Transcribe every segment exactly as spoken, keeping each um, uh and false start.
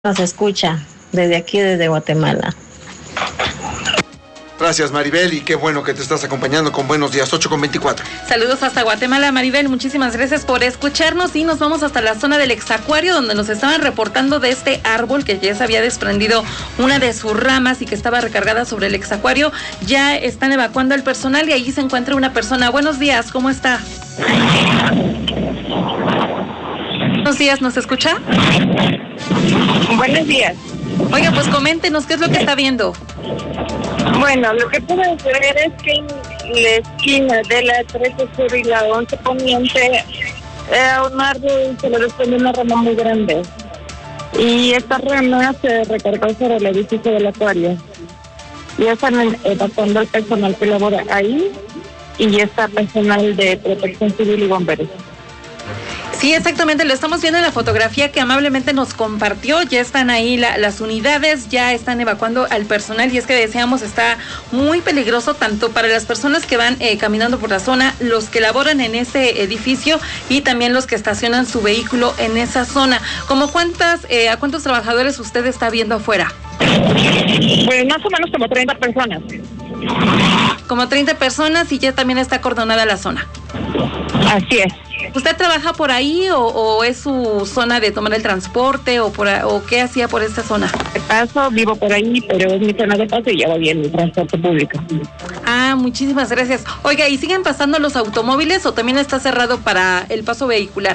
Nos escucha desde aquí, desde Guatemala. Gracias, Maribel, y qué bueno que te estás acompañando con Buenos Días, ocho con veinticuatro. Saludos hasta Guatemala, Maribel, muchísimas gracias por escucharnos y nos vamos hasta la zona del Exacuario, donde nos estaban reportando de este árbol que ya se había desprendido una de sus ramas y que estaba recargada sobre el Exacuario. Ya están evacuando al personal y allí se encuentra una persona. Buenos días, ¿cómo está? Buenos días, ¿nos escucha? Buenos días. Oiga, pues coméntenos qué es lo que está viendo. Bueno, lo que puedo ver es que en la esquina de la trece Sur y la once Poniente, eh, un árbol se le desprende una rama muy grande. Y esta rama se recargó sobre el edificio del acuario. Ya están evacuando el personal que labora ahí y ya está personal de protección civil y bomberos. Sí, exactamente, lo estamos viendo en la fotografía que amablemente nos compartió. Ya están ahí la, las unidades, ya están evacuando al personal y es que decíamos está muy peligroso tanto para las personas que van eh, caminando por la zona, los que laboran en ese edificio y también los que estacionan su vehículo en esa zona. ¿Cómo cuántas, eh, a cuántos trabajadores usted está viendo afuera? Pues más o menos como treinta personas. Como treinta personas y ya también está acordonada la zona. Así es. ¿Usted trabaja por ahí o, o es su zona de tomar el transporte o por o qué hacía por esta zona? De paso, vivo por ahí, pero es mi zona de paso y llevo bien el transporte público. Ah, muchísimas gracias. Oiga, ¿y siguen pasando los automóviles o también está cerrado para el paso vehicular?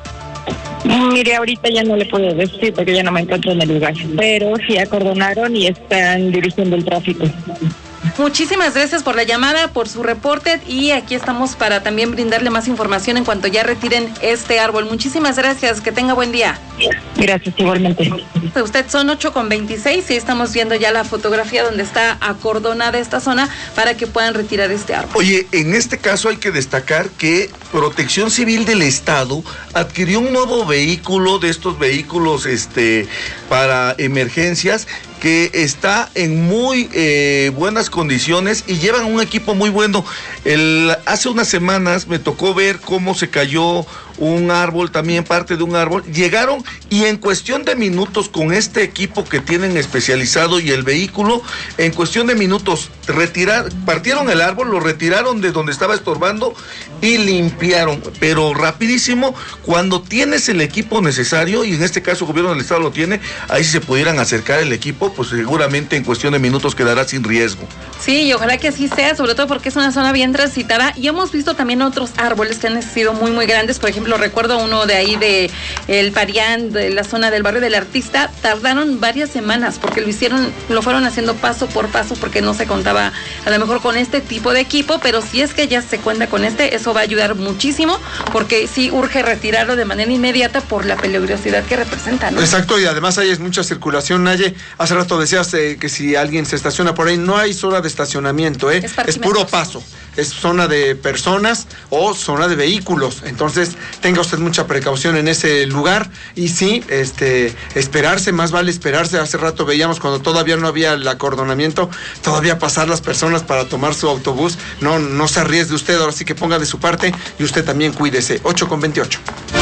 Mire, ahorita ya no le puedo decir porque ya no me encuentro en el lugar, pero sí acordonaron y están dirigiendo el tráfico. Muchísimas gracias por la llamada, por su reporte y aquí estamos para también brindarle más información en cuanto ya retiren este árbol. Muchísimas gracias, que tenga buen día. Gracias, igualmente. Usted son ocho con veintiséis y estamos viendo ya la fotografía donde está acordonada esta zona para que puedan retirar este árbol. Oye, en este caso hay que destacar que Protección Civil del Estado adquirió un nuevo vehículo de estos vehículos este, para emergencias que está en muy eh, buenas condiciones y llevan un equipo muy bueno. El, hace unas semanas me tocó ver cómo se cayó un árbol, también parte de un árbol. Llegaron y en cuestión de minutos con este equipo que tienen especializado y el vehículo, en cuestión de minutos retirar, partieron el árbol, lo retiraron de donde estaba estorbando y limpiaron, pero rapidísimo. Cuando tienes el equipo necesario, y en este caso el gobierno del estado lo tiene, ahí si se pudieran acercar el equipo, pues seguramente en cuestión de minutos quedará sin riesgo. Sí, y ojalá que así sea, sobre todo porque es una zona bien transitada y hemos visto también otros árboles que han sido muy muy grandes. Por ejemplo, recuerdo uno de ahí de el Parián, de la zona del barrio del Artista, tardaron varias semanas porque lo hicieron, lo fueron haciendo paso por paso porque no se contaba a lo mejor con este tipo de equipo, pero si es que ya se cuenta con este, eso va a ayudar muchísimo porque sí urge retirarlo de manera inmediata por la peligrosidad que representa, ¿no? Exacto, y además hay mucha circulación, Naye. Hace rato decías eh, que si alguien se estaciona por ahí, no hay zona de estacionamiento, ¿eh? Es, es puro paso. Es zona de personas o zona de vehículos. Entonces, tenga usted mucha precaución en ese lugar. Y sí, este, esperarse, más vale esperarse. Hace rato veíamos cuando todavía no había el acordonamiento, todavía pasar las personas para tomar su autobús. No, no se arriesgue usted, ahora sí que ponga de su parte y usted también cuídese. ocho con veintiocho.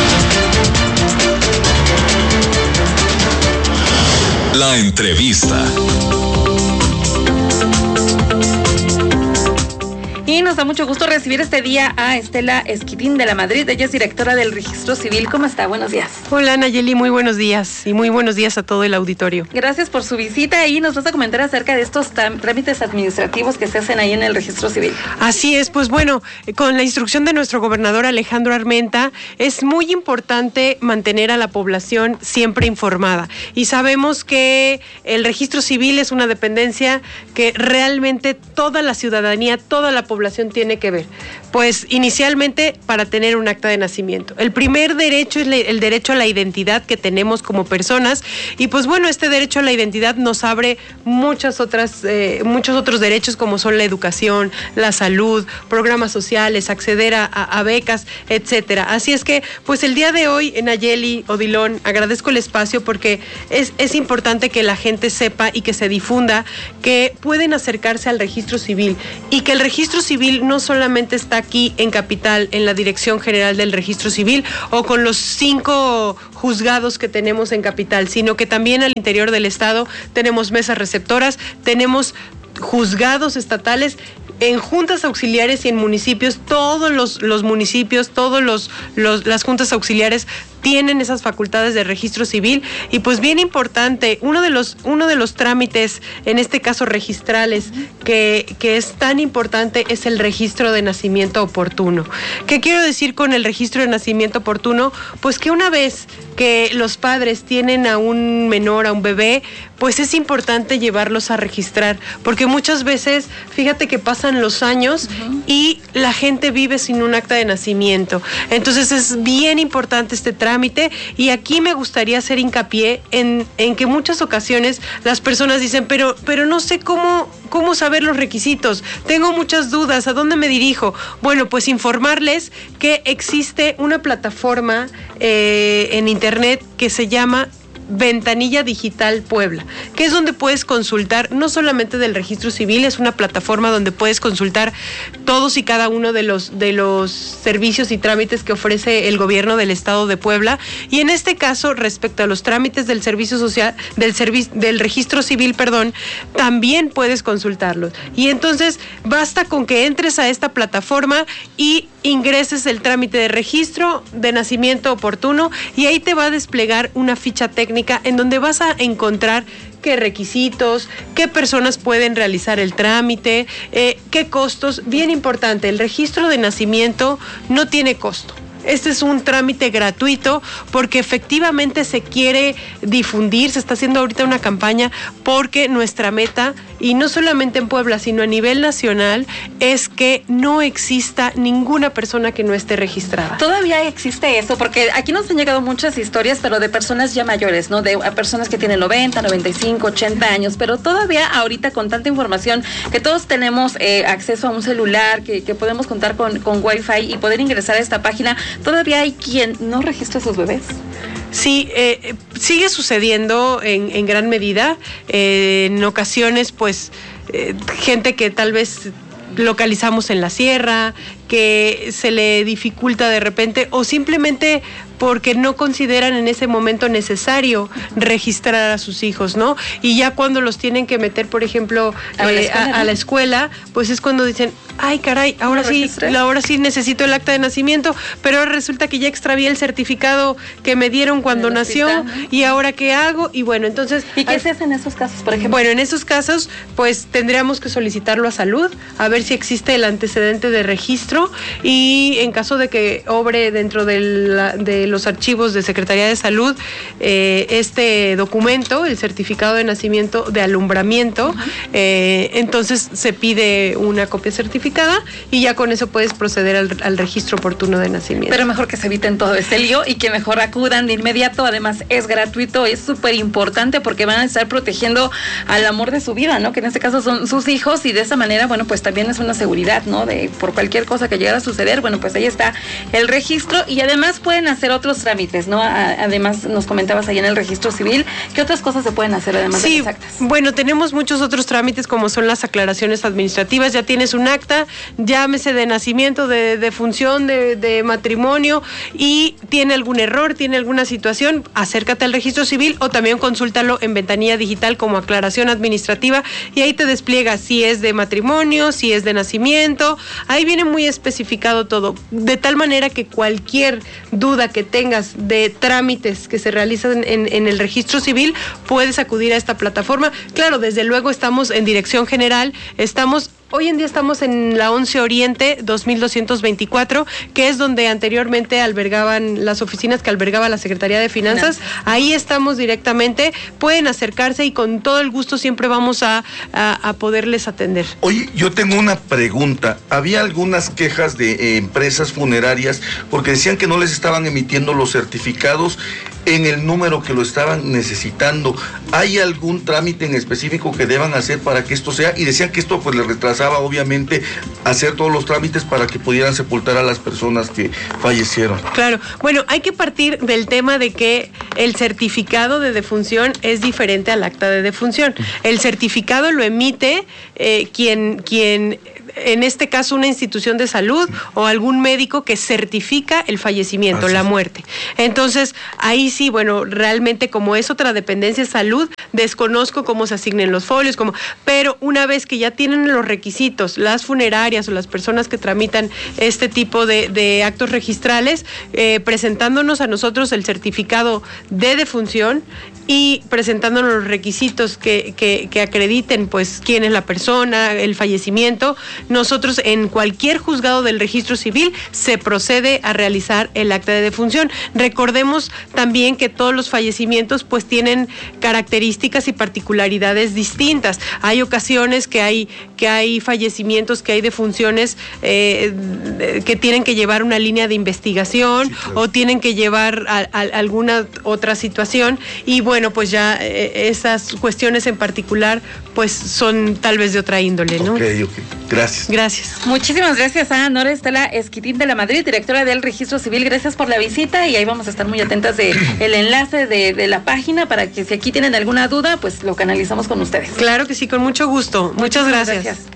La entrevista. Y nos da mucho gusto recibir este día a Estela Esquitín de la Madrid. Ella es directora del Registro Civil. ¿Cómo está? Buenos días. Hola, Nayeli, muy buenos días y muy buenos días a todo el auditorio. Gracias por su visita y nos vas a comentar acerca de estos trámites administrativos que se hacen ahí en el Registro Civil. Así es, pues bueno, con la instrucción de nuestro gobernador Alejandro Armenta, es muy importante mantener a la población siempre informada. Y sabemos que el Registro Civil es una dependencia que realmente toda la ciudadanía, toda la población tiene que ver. Pues inicialmente para tener un acta de nacimiento. El primer derecho es el derecho a la identidad que tenemos como personas y pues bueno, este derecho a la identidad nos abre muchas otras, eh, muchos otros derechos como son la educación, la salud, programas sociales, acceder a, a, a becas, etcétera. Así es que pues el día de hoy, Nayeli, Odilon, agradezco el espacio porque es, es importante que la gente sepa y que se difunda que pueden acercarse al registro civil y que el registro civil civil no solamente está aquí en Capital, en la Dirección General del Registro Civil, o con los cinco juzgados que tenemos en Capital, sino que también al interior del estado tenemos mesas receptoras, tenemos juzgados estatales, en juntas auxiliares y en municipios. Todos los, los municipios, todos los, los las juntas auxiliares tienen esas facultades de registro civil. Y pues bien importante, uno de los, uno de los trámites, en este caso registrales, que, que es tan importante, es el registro de nacimiento oportuno. ¿Qué quiero decir con el registro de nacimiento oportuno? Pues que una vez que los padres tienen a un menor, a un bebé, pues es importante llevarlos a registrar, porque muchas veces, fíjate que pasan los años uh-huh. y la gente vive sin un acta de nacimiento. Entonces es bien importante este trámite, y aquí me gustaría hacer hincapié en, en que muchas ocasiones las personas dicen, pero, pero no sé cómo, cómo saber los requisitos, tengo muchas dudas, ¿a dónde me dirijo? Bueno, pues informarles que existe una plataforma eh, en internet que se llama Ventanilla Digital Puebla, que es donde puedes consultar no solamente del registro civil, es una plataforma donde puedes consultar todos y cada uno de los de los servicios y trámites que ofrece el gobierno del estado de Puebla. Y en este caso, respecto a los trámites del servicio social, del servicio del registro civil, perdón, también puedes consultarlos. Y entonces basta con que entres a esta plataforma y ingreses el trámite de registro de nacimiento oportuno, y ahí te va a desplegar una ficha técnica en donde vas a encontrar qué requisitos, qué personas pueden realizar el trámite, eh, qué costos. Bien importante, el registro de nacimiento no tiene costo. Este es un trámite gratuito porque efectivamente se quiere difundir, se está haciendo ahorita una campaña porque nuestra meta, y no solamente en Puebla, sino a nivel nacional, es que no exista ninguna persona que no esté registrada. Todavía existe eso, porque aquí nos han llegado muchas historias, pero de personas ya mayores, ¿no? De personas que tienen noventa, noventa y cinco, ochenta años, pero todavía ahorita con tanta información que todos tenemos eh, acceso a un celular, que, que podemos contar con, con Wi-Fi y poder ingresar a esta página, todavía hay quien no registra a sus bebés. Sí, eh, sigue sucediendo en, en gran medida. Eh, en ocasiones, pues, eh, gente que tal vez localizamos en la sierra, que se le dificulta de repente, o simplemente porque no consideran en ese momento necesario registrar a sus hijos, ¿no? Y ya cuando los tienen que meter, por ejemplo, a, eh, la, escuela, a, a la escuela, pues es cuando dicen, ay, caray, ahora sí, ahora sí necesito el acta de nacimiento, pero ahora resulta que ya extravié el certificado que me dieron cuando nació, hospital, ¿no? Y ahora ¿qué hago? Y bueno, entonces... ¿Y qué se hace en esos casos, por ejemplo? Bueno, en esos casos, pues tendríamos que solicitarlo a salud, a ver si existe el antecedente de registro, y en caso de que obre dentro de, la, de los archivos de Secretaría de Salud eh, este documento, el certificado de nacimiento de alumbramiento, uh-huh. eh, entonces se pide una copia certificada y ya con eso puedes proceder al, al registro oportuno de nacimiento. Pero mejor que se eviten todo este lío y que mejor acudan de inmediato. Además es gratuito, es súper importante porque van a estar protegiendo al amor de su vida, ¿no? Que en este caso son sus hijos, y de esa manera, bueno, pues también es una seguridad, ¿no? De por cualquier cosa que llegara a suceder, bueno, pues ahí está el registro, y además pueden hacer otros trámites, ¿no? A, además nos comentabas ahí en el registro civil, ¿qué otras cosas se pueden hacer además sí, de las actas? Bueno, tenemos muchos otros trámites como son las aclaraciones administrativas. Ya tienes un acta, llámese de nacimiento, de, de función, de, de matrimonio, y tiene algún error, tiene alguna situación, acércate al registro civil o también consúltalo en Ventanilla Digital como aclaración administrativa, y ahí te despliega si es de matrimonio, si es de nacimiento. Ahí viene muy especificado todo, de tal manera que cualquier duda que tengas de trámites que se realizan en, en el registro civil, puedes acudir a esta plataforma. Claro, desde luego estamos en Dirección General, estamos... Hoy en día estamos en la once Oriente dos mil doscientos veinticuatro, que es donde anteriormente albergaban las oficinas que albergaba la Secretaría de Finanzas. Finanzas. Ahí estamos directamente, pueden acercarse y con todo el gusto siempre vamos a, a, a poderles atender. Oye, yo tengo una pregunta. Había algunas quejas de eh, empresas funerarias porque decían que no les estaban emitiendo los certificados en el número que lo estaban necesitando. ¿Hay algún trámite en específico que deban hacer para que esto sea? Y decían que esto pues les retrasaba obviamente hacer todos los trámites para que pudieran sepultar a las personas que fallecieron. Claro, bueno, hay que partir del tema de que el certificado de defunción es diferente al acta de defunción. El certificado lo emite eh, quien, quien en este caso una institución de salud o algún médico que certifica el fallecimiento, la muerte. Entonces, ahí sí, bueno, realmente como es otra dependencia de salud, desconozco cómo se asignen los folios, como, pero una vez que ya tienen los requisitos, las funerarias o las personas que tramitan este tipo de, de actos registrales, eh, presentándonos a nosotros el certificado de defunción y presentándonos los requisitos que, que, que acrediten pues quién es la persona, el fallecimiento, nosotros en cualquier juzgado del registro civil se procede a realizar el acta de defunción. Recordemos también que todos los fallecimientos pues tienen características y particularidades distintas. Hay ocasiones que hay, que hay fallecimientos, que hay defunciones eh, que tienen que llevar una línea de investigación, sí, claro, o tienen que llevar a, a alguna otra situación y bueno, Bueno, pues ya eh, esas cuestiones en particular, pues son tal vez de otra índole, ¿no? Ok, ok. Gracias. Gracias. Muchísimas gracias a Nora Estela Esquitín de la Madrid, directora del Registro Civil. Gracias por la visita y ahí vamos a estar muy atentas de el enlace de, de la página para que si aquí tienen alguna duda, pues lo canalizamos con ustedes. Claro que sí, con mucho gusto. Muchas gracias. gracias.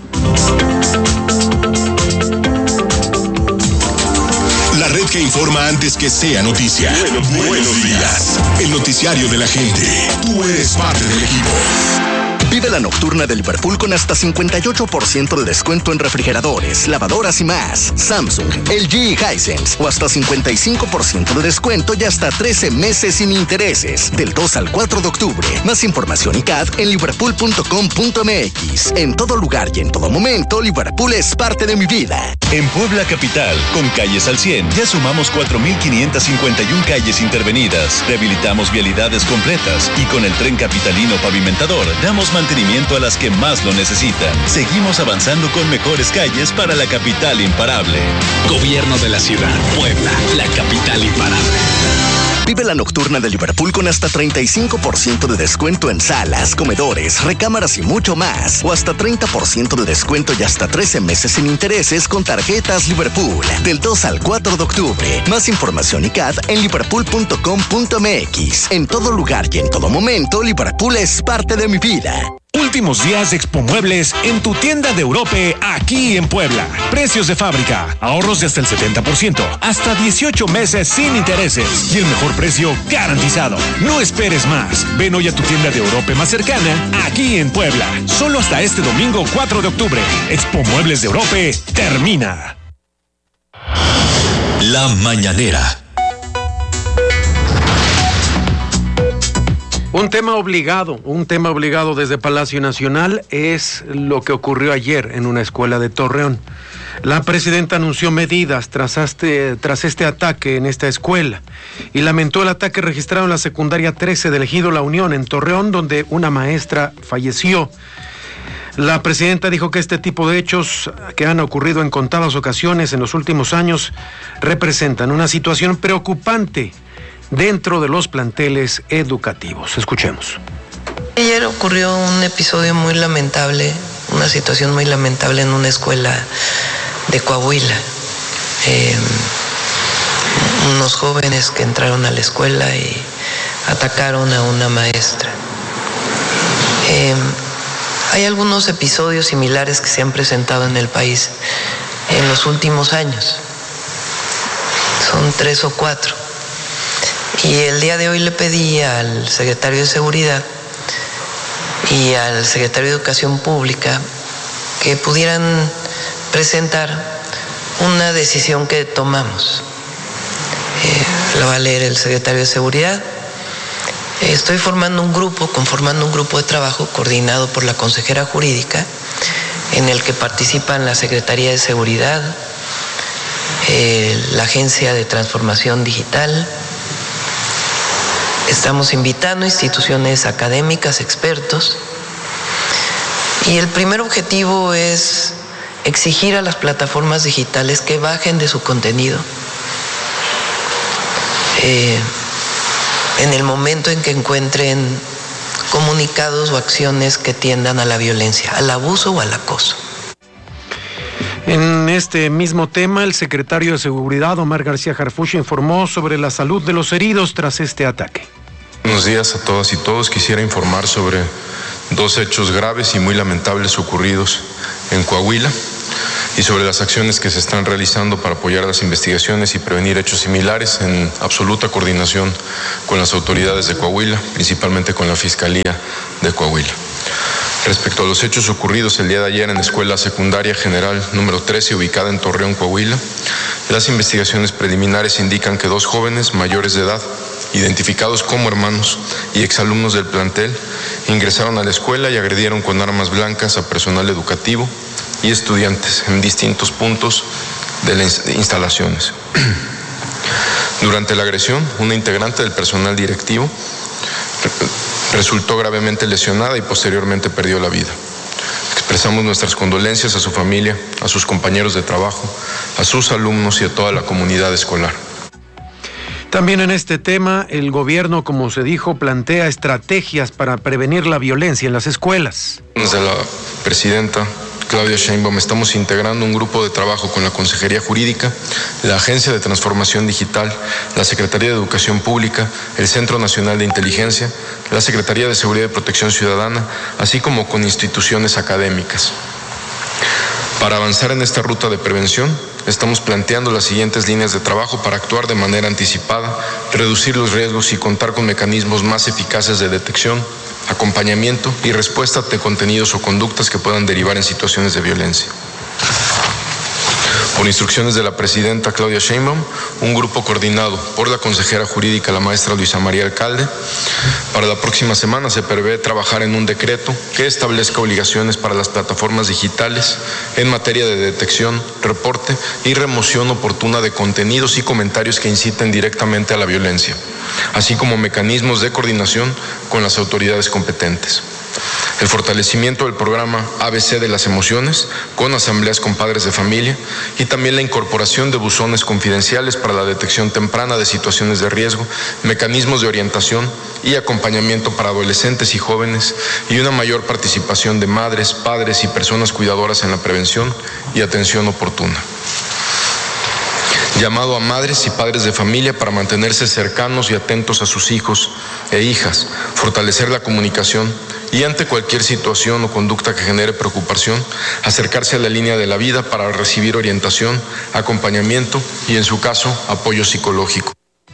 La red que informa antes que sea noticia. Buenos, buenos, buenos días. El noticiario de la gente. Tú eres parte del equipo. Vive la nocturna de Liverpool con hasta cincuenta y ocho por ciento de descuento en refrigeradores, lavadoras y más. Samsung, L G y Hisense. O hasta cincuenta y cinco por ciento de descuento y hasta trece meses sin intereses. Del dos al cuatro de octubre. Más información y C A D en liverpool punto com punto m x. En todo lugar y en todo momento, Liverpool es parte de mi vida. En Puebla Capital, con calles al cien, ya sumamos cuatro mil quinientas cincuenta y una calles intervenidas. Rehabilitamos vialidades completas y con el tren capitalino pavimentador damos mantenimiento a las que más lo necesitan. Seguimos avanzando con mejores calles para la capital imparable. Gobierno de la ciudad, Puebla, la capital imparable. Vive la nocturna de Liverpool con hasta treinta y cinco por ciento de descuento en salas, comedores, recámaras y mucho más. O hasta treinta por ciento de descuento y hasta trece meses sin intereses con tarjetas Liverpool. Del dos al cuatro de octubre. Más información y C A D en liverpool punto com punto m x. En todo lugar y en todo momento, Liverpool es parte de mi vida. Últimos días de Expo Muebles en tu tienda de Europe aquí en Puebla. Precios de fábrica, ahorros de hasta el setenta por ciento, hasta dieciocho meses sin intereses y el mejor precio garantizado. No esperes más. Ven hoy a tu tienda de Europe más cercana aquí en Puebla. Solo hasta este domingo cuatro de octubre. Expo Muebles de Europe termina. La Mañanera. Un tema obligado, un tema obligado desde Palacio Nacional es lo que ocurrió ayer en una escuela de Torreón. La presidenta anunció medidas tras este, tras este ataque en esta escuela y lamentó el ataque registrado en la secundaria trece del ejido La Unión en Torreón, donde una maestra falleció. La presidenta dijo que este tipo de hechos que han ocurrido en contadas ocasiones en los últimos años representan una situación preocupante dentro de los planteles educativos. Escuchemos. Ayer ocurrió un episodio muy lamentable, una situación muy lamentable en una escuela de Coahuila. Eh, unos jóvenes que entraron a la escuela y atacaron a una maestra. Eh, hay algunos episodios similares que se han presentado en el país en los últimos años. Son tres o cuatro. Y el día de hoy le pedí al secretario de Seguridad y al secretario de Educación Pública que pudieran presentar una decisión que tomamos. Eh, la va a leer el secretario de Seguridad. Eh, estoy formando un grupo, conformando un grupo de trabajo coordinado por la consejera jurídica, en el que participan la Secretaría de Seguridad, eh, la Agencia de Transformación Digital. Estamos invitando instituciones académicas, expertos, y el primer objetivo es exigir a las plataformas digitales que bajen de su contenido eh, en el momento en que encuentren comunicados o acciones que tiendan a la violencia, al abuso o al acoso. En este mismo tema, el secretario de Seguridad, Omar García Harfuch, informó sobre la salud de los heridos tras este ataque. Buenos días a todas y todos. Quisiera informar sobre dos hechos graves y muy lamentables ocurridos en Coahuila. y sobre las acciones que se están realizando para apoyar las investigaciones y prevenir hechos similares en absoluta coordinación con las autoridades de Coahuila, principalmente con la Fiscalía de Coahuila. Respecto a los hechos ocurridos el día de ayer en la Escuela Secundaria General número trece, ubicada en Torreón, Coahuila, las investigaciones preliminares indican que dos jóvenes mayores de edad, identificados como hermanos y exalumnos del plantel, ingresaron a la escuela y agredieron con armas blancas a personal educativo y estudiantes en distintos puntos de las instalaciones. Durante la agresión, una integrante del personal directivo resultó gravemente lesionada y posteriormente perdió la vida. Expresamos nuestras condolencias a su familia, a sus compañeros de trabajo, a sus alumnos y a toda la comunidad escolar. También en este tema, el gobierno, como se dijo, plantea estrategias para prevenir la violencia en las escuelas. Desde la presidenta Claudia Sheinbaum estamos integrando un grupo de trabajo con la Consejería Jurídica, la Agencia de Transformación Digital, la Secretaría de Educación Pública, el Centro Nacional de Inteligencia, la Secretaría de Seguridad y Protección Ciudadana, así como con instituciones académicas. Para avanzar en esta ruta de prevención, estamos planteando las siguientes líneas de trabajo para actuar de manera anticipada, reducir los riesgos y contar con mecanismos más eficaces de detección, acompañamiento y respuesta de contenidos o conductas que puedan derivar en situaciones de violencia. Por instrucciones de la presidenta Claudia Sheinbaum, un grupo coordinado por la consejera jurídica, la maestra Luisa María Alcalde, para la próxima semana se prevé trabajar en un decreto que establezca obligaciones para las plataformas digitales en materia de detección, reporte y remoción oportuna de contenidos y comentarios que inciten directamente a la violencia, así como mecanismos de coordinación con las autoridades competentes. El fortalecimiento del programa A B C de las emociones, con asambleas con padres de familia, y también la incorporación de buzones confidenciales para la detección temprana de situaciones de riesgo, mecanismos de orientación y acompañamiento para adolescentes y jóvenes, y una mayor participación de madres, padres y personas cuidadoras en la prevención y atención oportuna. Llamado a madres y padres de familia para mantenerse cercanos y atentos a sus hijos e hijas, fortalecer la comunicación y ante cualquier situación o conducta que genere preocupación, acercarse a la línea de la vida para recibir orientación, acompañamiento y, en su caso, apoyo psicológico.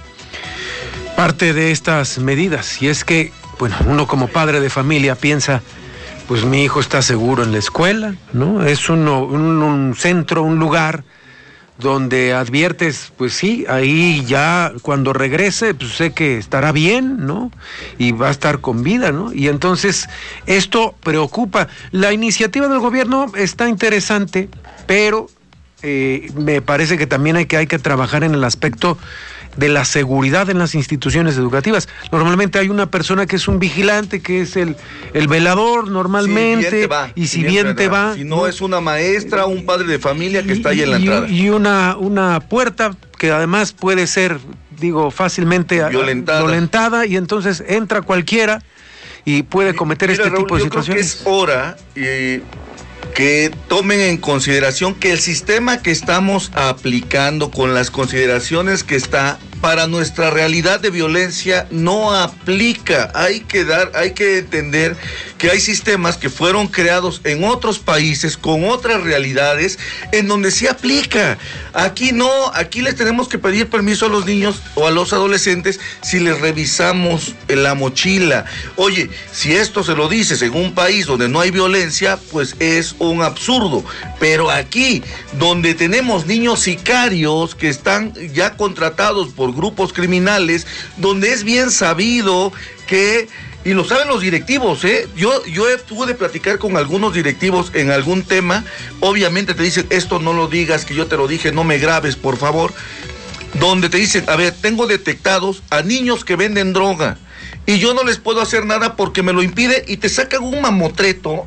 Parte de estas medidas, y es que, bueno, uno como padre de familia piensa, pues mi hijo está seguro en la escuela, ¿no? Es un, un, un centro, un lugar donde adviertes, pues sí, ahí ya cuando regrese, pues sé que estará bien, ¿no? Y va a estar con vida, ¿no? Y entonces esto preocupa. La iniciativa del gobierno está interesante, pero eh, me parece que también hay que, hay que trabajar en el aspecto de la seguridad en las instituciones educativas. Normalmente hay una persona que es un vigilante, que es el, el velador normalmente, sí, bien va, y si bien, bien te va, si no, no es una maestra, un padre de familia que y, está ahí en la y, entrada. Y una, una puerta que además puede ser, digo, fácilmente violentada, violentada y entonces entra cualquiera y puede cometer Mira, este Raúl, tipo de yo situaciones. Creo que es hora eh, que tomen en consideración que el sistema que estamos aplicando con las consideraciones que está para nuestra realidad de violencia no aplica. Hay que dar, hay que entender que hay sistemas que fueron creados en otros países con otras realidades en donde sí aplica. Aquí no, aquí les tenemos que pedir permiso a los niños o a los adolescentes si les revisamos la mochila. Oye, si esto se lo dices en un país donde no hay violencia, pues es un absurdo. Pero aquí, donde tenemos niños sicarios que están ya contratados por grupos criminales, donde es bien sabido que, y lo saben los directivos, ¿eh? Yo, yo pude platicar con algunos directivos en algún tema, obviamente te dicen, esto no lo digas, que yo te lo dije, no me grabes, por favor, donde te dicen, a ver, tengo detectados a niños que venden droga, y yo no les puedo hacer nada porque me lo impide, y te sacan un mamotreto,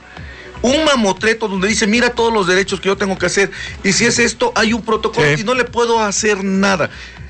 un mamotreto donde dice, mira todos los derechos que yo tengo que hacer, y si es esto, hay un protocolo, sí, y no le puedo hacer nada.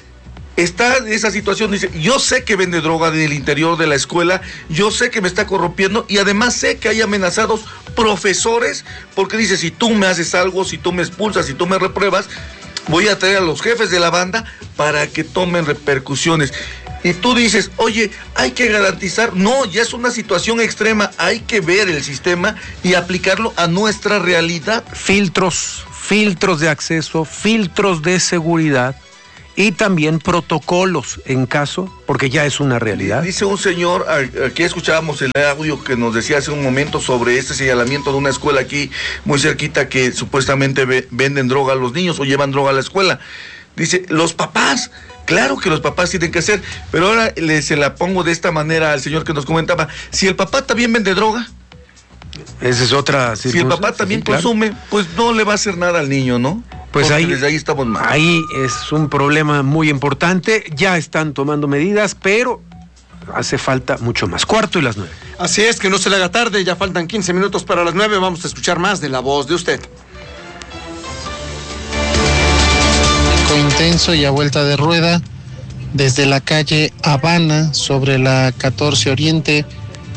Está en esa situación, dice, yo sé que vende droga del interior de la escuela, yo sé que me está corrompiendo y además sé que hay amenazados profesores, porque dice, si tú me haces algo, si tú me expulsas, si tú me repruebas, voy a traer a los jefes de la banda para que tomen repercusiones. Y tú dices, oye, hay que garantizar, no, ya es una situación extrema, hay que ver el sistema y aplicarlo a nuestra realidad. Filtros, filtros de acceso, filtros de seguridad y también protocolos en caso, porque ya es una realidad. Dice un señor, aquí escuchábamos el audio que nos decía hace un momento sobre este señalamiento de una escuela aquí muy cerquita que supuestamente ve, venden droga a los niños o llevan droga a la escuela. Dice, los papás, claro que los papás tienen que hacer, pero ahora le, se la pongo de esta manera al señor que nos comentaba, si el papá también vende droga, esa es otra si el papá también sí, consume, claro, pues no le va a hacer nada al niño, ¿no? Pues ahí, desde ahí estamos mal. Ahí es un problema muy importante, ya están tomando medidas, pero hace falta mucho más. Cuarto y las nueve. Así es, que no se le haga tarde, ya faltan quince minutos para las nueve, vamos a escuchar más de la voz de usted. Intenso y a vuelta de rueda desde la calle Habana sobre la catorce Oriente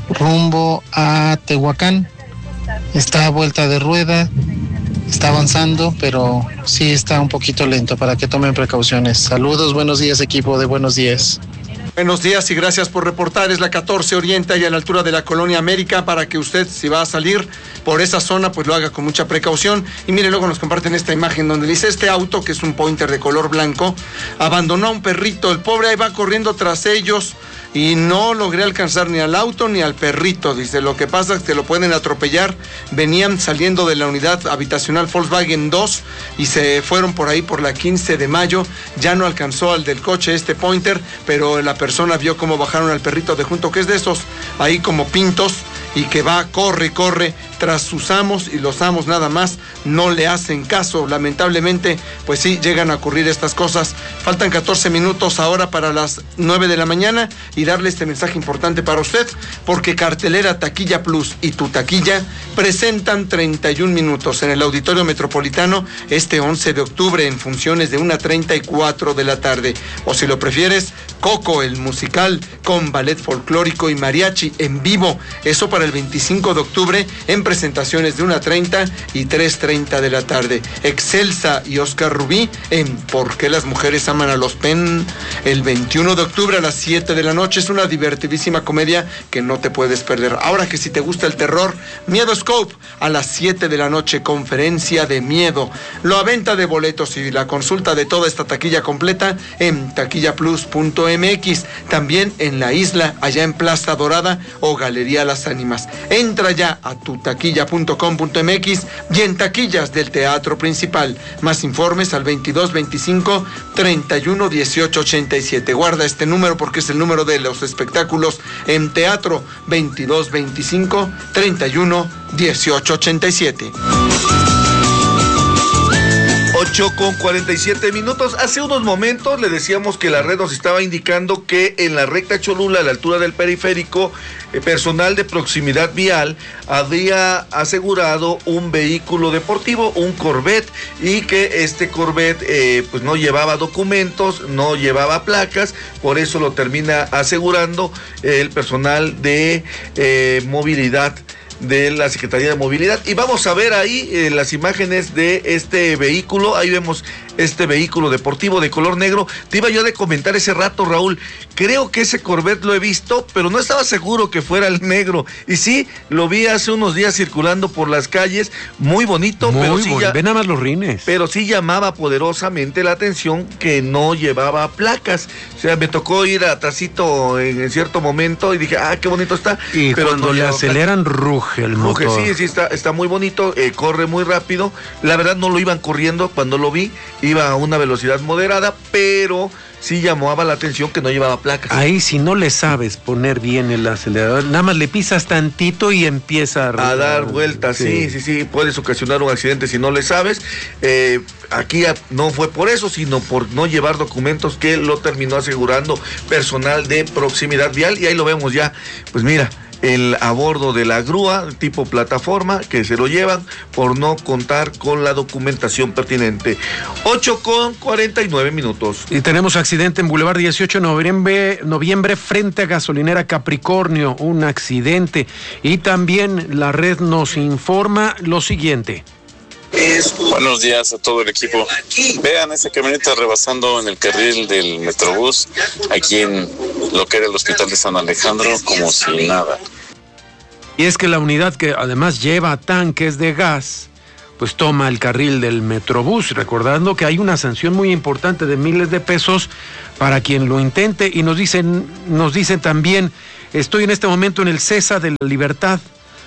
rumbo a Tehuacán. Está a vuelta de rueda, está avanzando, pero sí está un poquito lento, para que tomen precauciones. Saludos, buenos días, equipo de Buenos Días. Buenos días y gracias por reportar. Es la catorce Oriente y a la altura de la Colonia América, para que usted, si va a salir por esa zona, pues lo haga con mucha precaución. Y mire, luego nos comparten esta imagen donde dice, este auto, que es un Pointer de color blanco, abandonó a un perrito. El pobre ahí va corriendo tras ellos y no logré alcanzar ni al auto ni al perrito. Dice, lo que pasa es que lo pueden atropellar. Venían saliendo de la unidad habitacional Volkswagen dos y se fueron por ahí por la quince de mayo. Ya no alcanzó al del coche este Pointer, pero la persona vio cómo bajaron al perrito de junto, que es de esos ahí como pintos, y que va, corre, corre tras sus amos, y los amos nada más no le hacen caso. Lamentablemente, pues sí, llegan a ocurrir estas cosas. Faltan catorce minutos ahora para las nueve de la mañana, y darle este mensaje importante para usted, porque Cartelera Taquilla Plus y Tu Taquilla presentan treinta y un minutos en el Auditorio Metropolitano este once de octubre en funciones de una treinta y cuatro de la tarde. O si lo prefieres, Coco, el musical con ballet folclórico y mariachi en vivo. Eso para el veinticinco de octubre en presentaciones de una treinta y tres treinta de la tarde. Excelsa y Oscar Rubí en ¿Por qué las mujeres aman a los Pen? El veintiuno de octubre a las siete de la noche. Es una divertidísima comedia que no te puedes perder. Ahora que si te gusta el terror, Miedo Scope a las siete de la noche, conferencia de miedo. La venta de boletos y la consulta de toda esta taquilla completa en taquilla plus punto m x, también en la isla, allá en Plaza Dorada o Galería Las Ánimas. Entra ya a tu taquilla punto com punto m x y en taquillas del Teatro Principal. Más informes al veintidós veinticinco treinta y uno dieciocho ochenta y siete. Guarda este número porque es el número de los espectáculos en teatro, veintidós veinticinco treinta y uno dieciocho ochenta y siete. ocho con cuarenta y siete minutos. Hace unos momentos le decíamos que la red nos estaba indicando que en la recta Cholula, a la altura del periférico, eh, personal de proximidad vial había asegurado un vehículo deportivo, un Corvette, y que este Corvette eh, pues no llevaba documentos, no llevaba placas, por eso lo termina asegurando el personal de eh, movilidad de la Secretaría de Movilidad. Y vamos a ver ahí eh, las imágenes de este vehículo. Ahí vemos este vehículo deportivo de color negro. Te iba yo de comentar ese rato, Raúl, creo que ese Corvette lo he visto, pero no estaba seguro que fuera el negro. Y sí, lo vi hace unos días circulando por las calles, muy bonito, muy pero sí bon- ya, ve nada más los rines. Pero sí llamaba poderosamente la atención que no llevaba placas. O sea, me tocó ir atrasito en, en cierto momento y dije, ah, qué bonito está. Y pero cuando no le aceleran, placas. ruge el ruge, motor. Sí, sí, está, está muy bonito, eh, corre muy rápido. La verdad no lo iban corriendo cuando lo vi, iba a una velocidad moderada, pero sí llamaba la atención que no llevaba placas. Ahí si no le sabes poner bien el acelerador, nada más le pisas tantito y empieza a, a dar vueltas, sí. sí, sí, sí, puedes ocasionar un accidente si no le sabes. Eh, aquí no fue por eso, sino por no llevar documentos, que lo terminó asegurando personal de proximidad vial, y ahí lo vemos ya, pues mira, el a bordo de la grúa tipo plataforma, que se lo llevan por no contar con la documentación pertinente. ocho con cuarenta y nueve minutos. Y tenemos accidente en Boulevard dieciocho de noviembre, noviembre frente a gasolinera Capricornio, un accidente. Y también la red nos informa lo siguiente. Buenos días a todo el equipo. Vean esa camioneta rebasando en el carril del Metrobús, aquí en lo que era el Hospital de San Alejandro, como si nada. Y es que la unidad, que además lleva tanques de gas, pues toma el carril del Metrobús, recordando que hay una sanción muy importante de miles de pesos para quien lo intente. Y nos dicen, nos dicen también, estoy en este momento en el Cesa de la Libertad,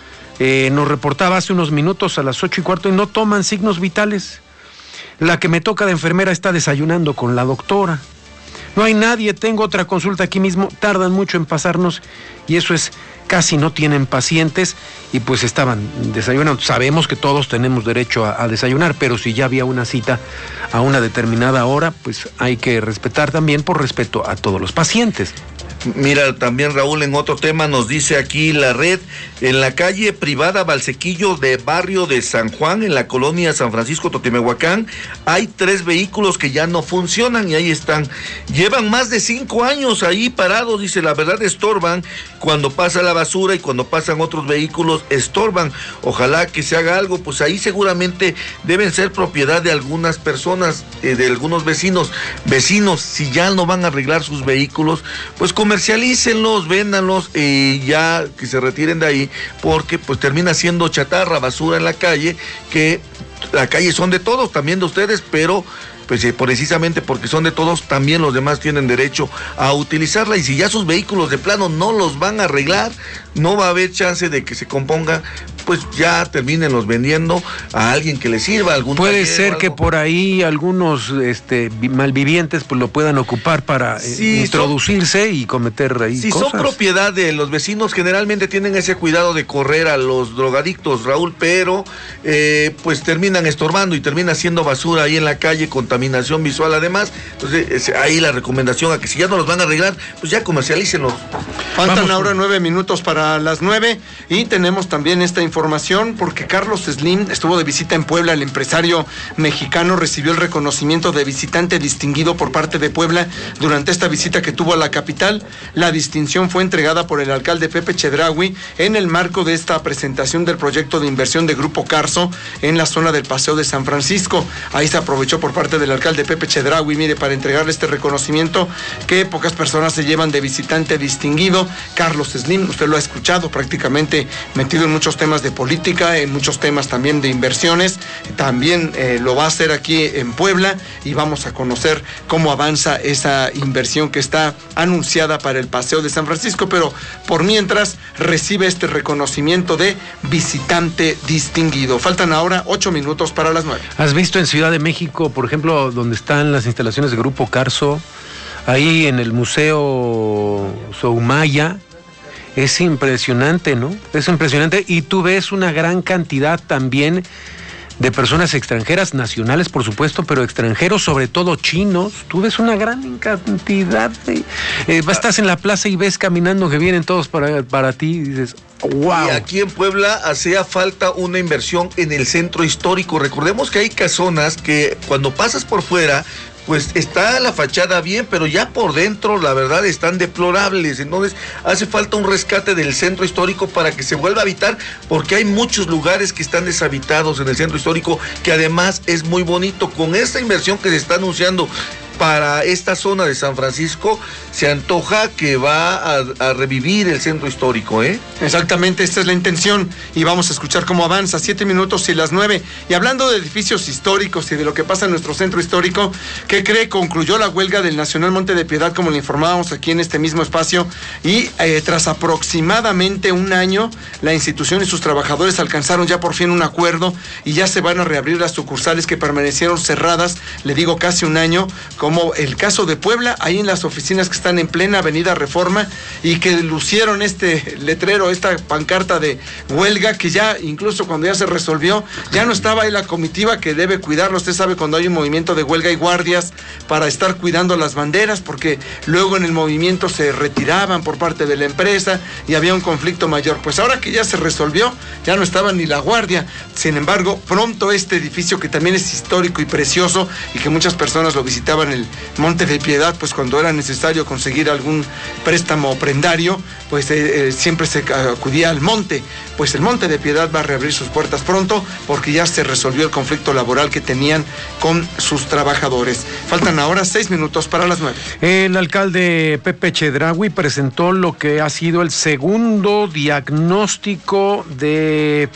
eh, nos reportaba hace unos minutos a las ocho y cuarto y no toman signos vitales. La que me toca de enfermera está desayunando con la doctora. No hay nadie, tengo otra consulta aquí mismo, tardan mucho en pasarnos y eso es, casi no tienen pacientes y pues estaban desayunando. Sabemos que todos tenemos derecho a, a desayunar, pero si ya había una cita a una determinada hora, pues hay que respetar también por respeto a todos los pacientes. Mira, también Raúl, en otro tema nos dice aquí la red, en la calle privada Valsequillo de barrio de San Juan, en la colonia San Francisco Totimehuacán, hay tres vehículos que ya no funcionan y ahí están. Llevan más de cinco años ahí parados, dice, la verdad estorban cuando pasa la basura y cuando pasan otros vehículos estorban. Ojalá que se haga algo, pues ahí seguramente deben ser propiedad de algunas personas, eh, de algunos vecinos. Vecinos, si ya no van a arreglar sus vehículos, pues como comercialícenlos, véndanlos y ya que se retiren de ahí, porque pues termina siendo chatarra, basura en la calle, que la calle son de todos, también de ustedes, pero pues precisamente porque son de todos, también los demás tienen derecho a utilizarla, y si ya sus vehículos de plano no los van a arreglar, no va a haber chance de que se componga, pues ya termínenlos vendiendo a alguien que les sirva. Algún Puede ser que por ahí algunos este, malvivientes pues lo puedan ocupar para sí, eh, introducirse son, y cometer ahí si cosas. Son propiedad de los vecinos, generalmente tienen ese cuidado de correr a los drogadictos, Raúl, pero eh, pues terminan estorbando y termina siendo basura ahí en la calle, contaminación visual además. Entonces es, ahí la recomendación a que si ya no los van a arreglar, pues ya comercialícenlos. Faltan Vamos. ahora nueve minutos para las nueve y tenemos también esta información porque Carlos Slim estuvo de visita en Puebla. El empresario mexicano recibió el reconocimiento de visitante distinguido por parte de Puebla durante esta visita que tuvo a la capital. La distinción fue entregada por el alcalde Pepe Chedraui en el marco de esta presentación del proyecto de inversión de Grupo Carso en la zona del Paseo de San Francisco. Ahí se aprovechó por parte del alcalde Pepe Chedraui, mire, para entregarle este reconocimiento que pocas personas se llevan de visitante distinguido. Carlos Slim, usted lo ha escuchado, prácticamente metido en muchos temas de política, en muchos temas también de inversiones, también eh, lo va a hacer aquí en Puebla y vamos a conocer cómo avanza esa inversión que está anunciada para el Paseo de San Francisco, pero por mientras recibe este reconocimiento de visitante distinguido. Faltan ahora ocho minutos para las nueve. ¿Has visto en Ciudad de México, por ejemplo, donde están las instalaciones de Grupo Carso, ahí en el Museo Soumaya? Es impresionante, ¿no? Es impresionante y tú ves una gran cantidad también de personas extranjeras, nacionales por supuesto, pero extranjeros, sobre todo chinos. Tú ves una gran cantidad de... Eh, estás en la plaza y ves caminando que vienen todos para, para ti y dices... Wow. Y aquí en Puebla hacía falta una inversión en el centro histórico. Recordemos que hay casonas que cuando pasas por fuera, pues está la fachada bien, pero ya por dentro la verdad están deplorables. Entonces hace falta un rescate del centro histórico para que se vuelva a habitar, porque hay muchos lugares que están deshabitados en el centro histórico, que además es muy bonito. Con esta inversión que se está anunciando para esta zona de San Francisco, se antoja que va a, a revivir el centro histórico, ¿eh? Exactamente, esta es la intención y vamos a escuchar cómo avanza. Siete minutos y las nueve. Y hablando de edificios históricos y de lo que pasa en nuestro centro histórico, ¿qué cree? Concluyó la huelga del Nacional Monte de Piedad, como le informábamos aquí en este mismo espacio, y eh, tras aproximadamente un año, la institución y sus trabajadores alcanzaron ya por fin un acuerdo y ya se van a reabrir las sucursales que permanecieron cerradas, le digo casi un año, con como el caso de Puebla, ahí en las oficinas que están en plena Avenida Reforma y que lucieron este letrero, esta pancarta de huelga, que ya incluso cuando ya se resolvió, ya no estaba ahí la comitiva que debe cuidarlo. Usted sabe, cuando hay un movimiento de huelga hay guardias para estar cuidando las banderas, porque luego en el movimiento se retiraban por parte de la empresa y había un conflicto mayor. Pues ahora que ya se resolvió, ya no estaba ni la guardia. Sin embargo, pronto este edificio, que también es histórico y precioso y que muchas personas lo visitaban en el Monte de Piedad, pues cuando era necesario conseguir algún préstamo prendario, pues eh, eh, siempre se acudía al monte. Pues el Monte de Piedad va a reabrir sus puertas pronto porque ya se resolvió el conflicto laboral que tenían con sus trabajadores. Faltan ahora seis minutos para las nueve. El alcalde Pepe Chedraui presentó lo que ha sido el segundo diagnóstico de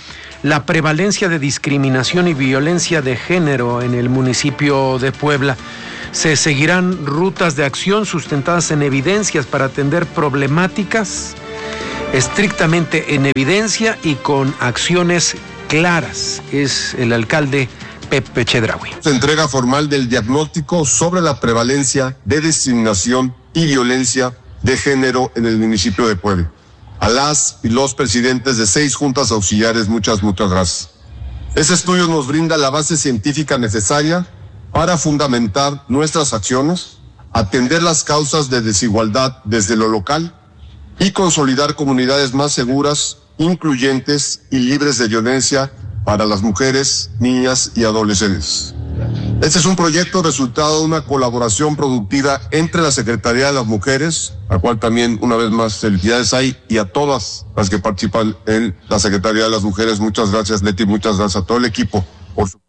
la prevalencia de discriminación y violencia de género en el municipio de Puebla. Se seguirán rutas de acción sustentadas en evidencias para atender problemáticas estrictamente en evidencia y con acciones claras. Es el alcalde Pepe Chedraui. Se entrega formal del diagnóstico sobre la prevalencia de discriminación y violencia de género en el municipio de Puebla. A las y los presidentes de seis juntas auxiliares, muchas, muchas gracias. Este estudio nos brinda la base científica necesaria para fundamentar nuestras acciones, atender las causas de desigualdad desde lo local y consolidar comunidades más seguras, incluyentes y libres de violencia para las mujeres, niñas y adolescentes. Este es un proyecto resultado de una colaboración productiva entre la Secretaría de las Mujeres, a la cual también una vez más felicidades hay, y a todas las que participan en la Secretaría de las Mujeres. Muchas gracias, Leti, muchas gracias a todo el equipo por su...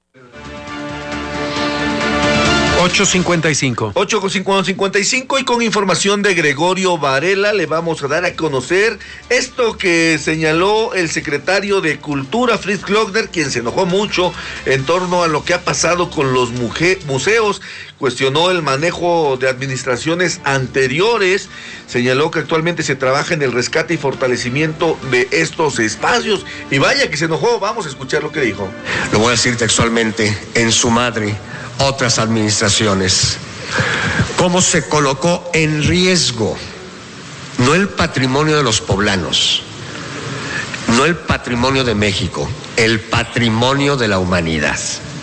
ocho cincuenta y cinco. ocho cincuenta y cinco y con información de Gregorio Varela le vamos a dar a conocer esto que señaló el secretario de Cultura, Fritz Glockner, quien se enojó mucho en torno a lo que ha pasado con los museos. Cuestionó el manejo de administraciones anteriores, señaló que actualmente se trabaja en el rescate y fortalecimiento de estos espacios. Y vaya que se enojó, vamos a escuchar lo que dijo. Lo voy a decir textualmente, en su madre, otras administraciones. ¿Cómo se colocó en riesgo no el patrimonio de los poblanos, no el patrimonio de México, el patrimonio de la humanidad?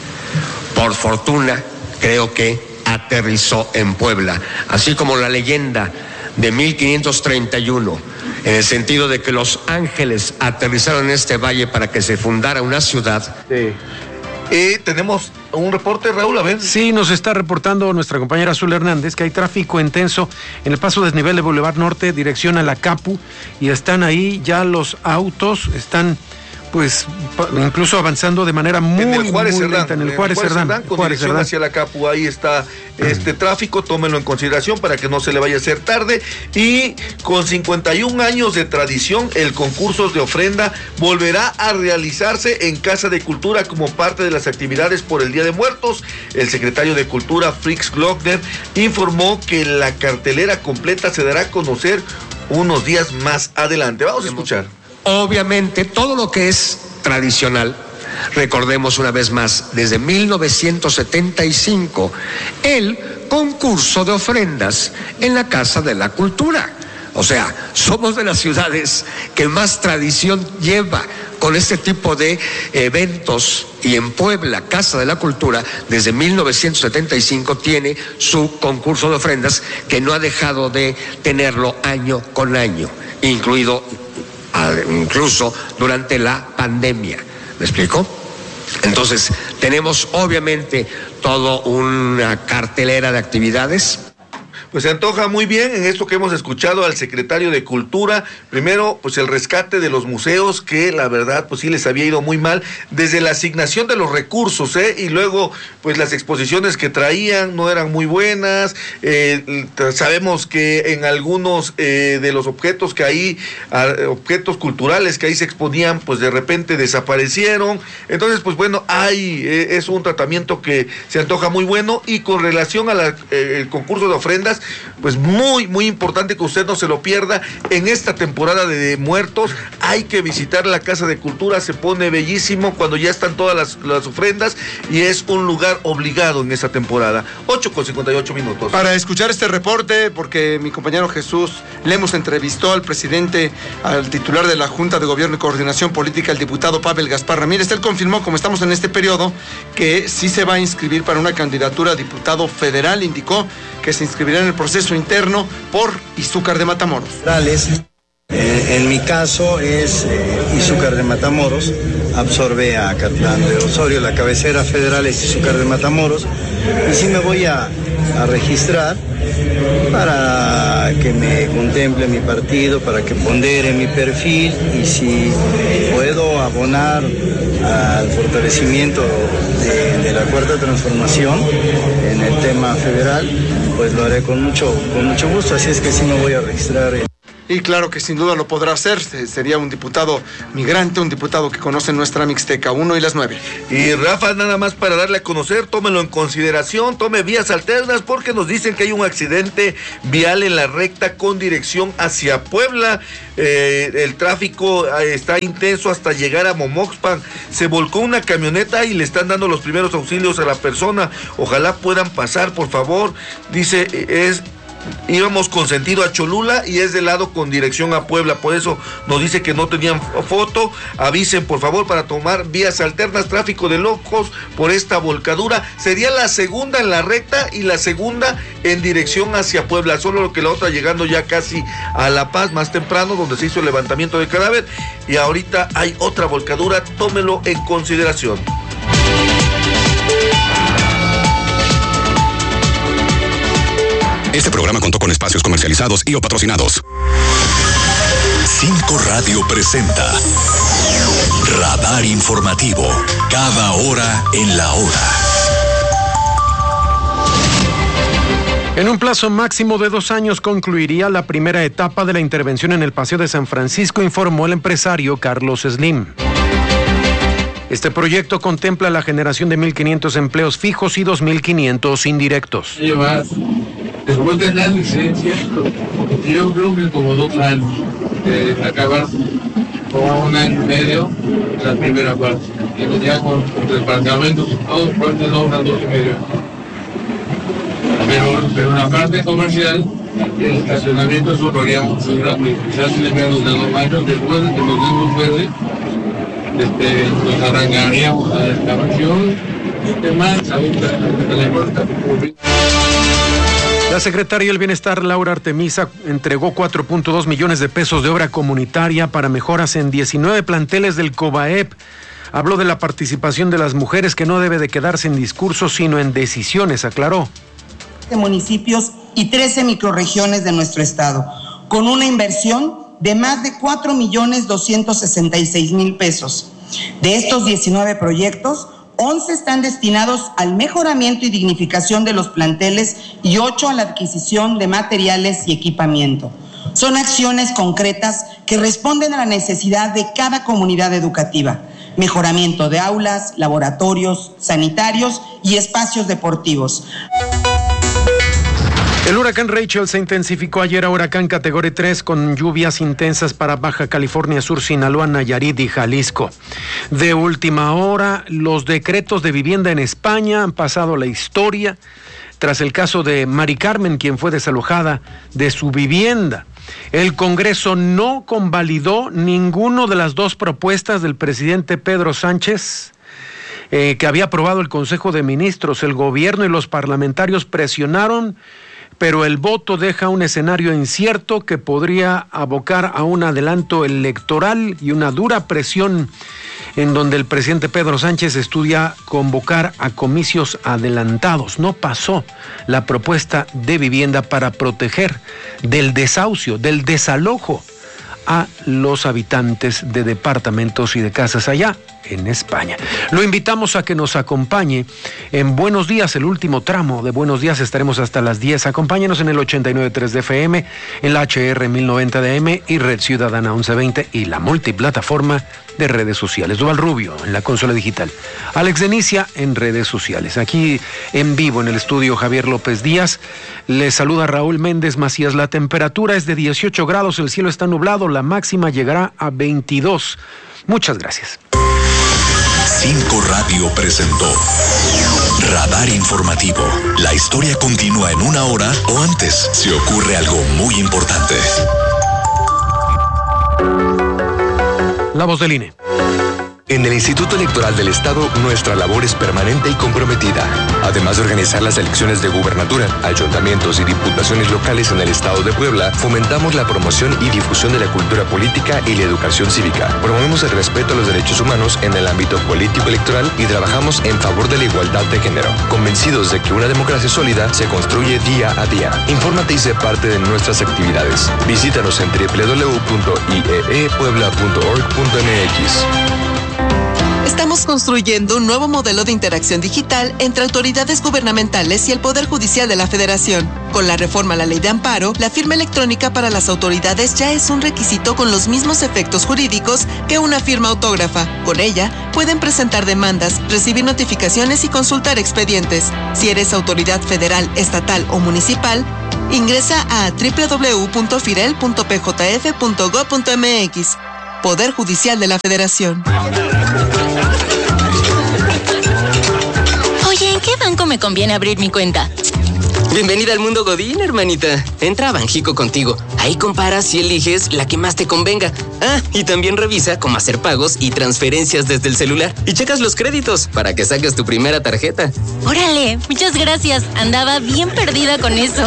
Por fortuna, creo que aterrizó en Puebla, así como la leyenda de mil quinientos treinta y uno, en el sentido de que los ángeles aterrizaron en este valle para que se fundara una ciudad. Sí. Eh, tenemos un reporte, Raúl, a ver. Sí, nos está reportando nuestra compañera Azul Hernández que hay tráfico intenso en el paso desnivel de Boulevard Norte, dirección a la Capu, y están ahí ya los autos, están pues incluso avanzando de manera muy, en el Juárez muy Cerdán, lenta, en el Juárez Cerdán, con Juárez dirección Cerdán. hacia la Capu, ahí está este tráfico, tómenlo en consideración para que no se le vaya a hacer tarde. Y con cincuenta y un años de tradición, el concurso de ofrenda volverá a realizarse en Casa de Cultura como parte de las actividades por el Día de Muertos. El secretario de Cultura, Fritz Glockner, informó que la cartelera completa se dará a conocer unos días más adelante. Vamos a escuchar. Obviamente, todo lo que es tradicional, recordemos una vez más, desde mil novecientos setenta y cinco, el concurso de ofrendas en la Casa de la Cultura. O sea, somos de las ciudades que más tradición lleva con este tipo de eventos, y en Puebla, Casa de la Cultura, desde mil novecientos setenta y cinco tiene su concurso de ofrendas que no ha dejado de tenerlo año con año, incluido incluso durante la pandemia. ¿Me explico? Entonces, tenemos obviamente toda una cartelera de actividades. Pues se antoja muy bien en esto que hemos escuchado al secretario de Cultura. Primero, pues el rescate de los museos, que la verdad, pues sí les había ido muy mal, desde la asignación de los recursos, ¿eh? Y luego, pues las exposiciones que traían no eran muy buenas. Eh, sabemos que en algunos eh, de los objetos que ahí, objetos culturales que ahí se exponían, pues de repente desaparecieron. Entonces, pues bueno, hay, eh, es un tratamiento que se antoja muy bueno. Y con relación al eh, concurso de ofrendas, pues muy, muy importante que usted no se lo pierda. En esta temporada de muertos hay que visitar la Casa de Cultura, se pone bellísimo cuando ya están todas las, las ofrendas, y es un lugar obligado en esta temporada. ocho con cincuenta y ocho minutos. Para escuchar este reporte, porque mi compañero Jesús Lemos entrevistó al presidente, al titular de la Junta de Gobierno y Coordinación Política, el diputado Pavel Gaspar Ramírez. Él confirmó, como estamos en este periodo, que sí se va a inscribir para una candidatura a diputado federal. Indicó que se inscribirá en el proceso interno por Izúcar de Matamoros. Eh, en mi caso es eh, Izúcar de Matamoros, absorbe a Catlán de Osorio, la cabecera federal es Izúcar de Matamoros, y sí me voy a, a registrar para que me contemple mi partido, para que pondere mi perfil, y si puedo abonar al fortalecimiento de, de la Cuarta Transformación en el tema federal, pues lo haré con mucho, con mucho gusto, así es que sí me voy a registrar. En... Y claro que sin duda lo podrá hacer. Sería un diputado migrante, un diputado que conoce nuestra Mixteca. Uno y las nueve. Y Rafa, nada más para darle a conocer, tómelo en consideración, tome vías alternas porque nos dicen que hay un accidente vial en la recta con dirección hacia Puebla. Eh, el tráfico está intenso hasta llegar a Momoxpan. Se volcó una camioneta y le están dando los primeros auxilios a la persona. Ojalá puedan pasar, por favor. Dice, es... íbamos con sentido a Cholula y es de lado con dirección a Puebla, por eso nos dice que no tenían foto. Avisen por favor para tomar vías alternas, tráfico de locos por esta volcadura. Sería la segunda en la recta y la segunda en dirección hacia Puebla, solo lo que la otra llegando ya casi a La Paz más temprano, donde se hizo el levantamiento de cadáver, y ahorita hay otra volcadura, tómelo en consideración. Este programa contó con espacios comercializados y o patrocinados. Cinco Radio presenta Radar Informativo, cada hora en la hora. En un plazo máximo de dos años concluiría la primera etapa de la intervención en el Paseo de San Francisco, informó el empresario Carlos Slim. Este proyecto contempla la generación de mil quinientos empleos fijos y dos mil quinientos indirectos. Llevas, después de la licencia, yo creo que como dos años, de acabar como un año y medio la primera parte. Y ya con departamentos, todos partes dos, unas dos y medio. Pero, pero en la parte comercial, el estacionamiento eso lo haríamos quizás en menos de dos años, después de que nos demos verde. Este, nos arrancaríamos a la excavación y demás. La secretaria del Bienestar, Laura Artemisa, entregó cuatro punto dos millones de pesos de obra comunitaria para mejoras en diecinueve planteles del COBAEP. Habló de la participación de las mujeres, que no debe de quedarse en discursos, sino en decisiones, aclaró. Municipios y trece microrregiones de nuestro estado, con una inversión de más de cuatro millones doscientos sesenta y seis mil pesos. De estos diecinueve proyectos, once están destinados al mejoramiento y dignificación de los planteles y ocho a la adquisición de materiales y equipamiento. Son acciones concretas que responden a la necesidad de cada comunidad educativa. Mejoramiento de aulas, laboratorios, sanitarios y espacios deportivos. El huracán Rachel se intensificó ayer a huracán categoría tres con lluvias intensas para Baja California Sur, Sinaloa, Nayarit y Jalisco. De última hora, los decretos de vivienda en España han pasado a la historia tras el caso de Mari Carmen, quien fue desalojada de su vivienda. El Congreso no convalidó ninguna de las dos propuestas del presidente Pedro Sánchez, eh, que había aprobado el Consejo de Ministros. El gobierno y los parlamentarios presionaron, pero el voto deja un escenario incierto que podría abocar a un adelanto electoral y una dura presión en donde el presidente Pedro Sánchez estudia convocar a comicios adelantados. No pasó la propuesta de vivienda para proteger del desahucio, del desalojo a los habitantes de departamentos y de casas allá en España. Lo invitamos a que nos acompañe en Buenos Días, el último tramo de Buenos Días. Estaremos hasta las diez. Acompáñenos en el ochenta y nueve punto tres de F M, en la H R mil noventa de A M y Red Ciudadana once veinte y la multiplataforma de redes sociales. Duval Rubio en la consola digital. Alex Denicia en redes sociales. Aquí en vivo en el estudio Javier López Díaz. Les saluda Raúl Méndez Macías. La temperatura es de dieciocho grados, el cielo está nublado, la máxima llegará a veintidós. Muchas gracias. Cinco Radio presentó Radar Informativo. La historia continúa en una hora o antes si ocurre algo muy importante. La voz del I N E. En el Instituto Electoral del Estado, nuestra labor es permanente y comprometida. Además de organizar las elecciones de gubernatura, ayuntamientos y diputaciones locales en el Estado de Puebla, fomentamos la promoción y difusión de la cultura política y la educación cívica. Promovemos el respeto a los derechos humanos en el ámbito político electoral y trabajamos en favor de la igualdad de género, convencidos de que una democracia sólida se construye día a día. Infórmate y sé parte de nuestras actividades. Visítanos en doble u doble u doble u punto i e e puebla punto org punto m x. Estamos construyendo un nuevo modelo de interacción digital entre autoridades gubernamentales y el Poder Judicial de la Federación. Con la reforma a la Ley de Amparo, la firma electrónica para las autoridades ya es un requisito con los mismos efectos jurídicos que una firma autógrafa. Con ella, pueden presentar demandas, recibir notificaciones y consultar expedientes. Si eres autoridad federal, estatal o municipal, ingresa a doble u doble u doble u punto firel punto p j f punto gob punto m x. Poder Judicial de la Federación. Oye, ¿en qué banco me conviene abrir mi cuenta? Bienvenida al mundo Godín, hermanita. Entra a Banjico Contigo. Ahí comparas y eliges la que más te convenga. Ah, y también revisa cómo hacer pagos y transferencias desde el celular. Y checas los créditos para que saques tu primera tarjeta. Órale, muchas gracias. Andaba bien perdida con eso.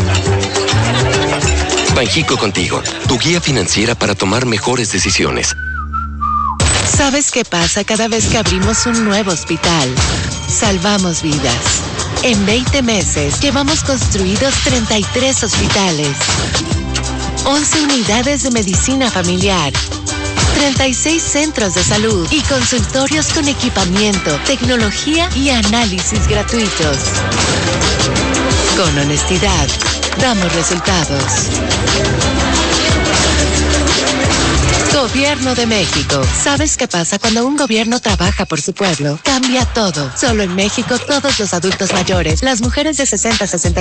Banjico Contigo, tu guía financiera para tomar mejores decisiones. ¿Sabes qué pasa cada vez que abrimos un nuevo hospital? Salvamos vidas. En veinte meses llevamos construidos treinta y tres hospitales, once unidades de medicina familiar, treinta y seis centros de salud y consultorios con equipamiento, tecnología y análisis gratuitos. Con honestidad, damos resultados. Gobierno de México. ¿Sabes qué pasa cuando un gobierno trabaja por su pueblo? Cambia todo. Solo en México todos los adultos mayores, las mujeres de sesenta a sesenta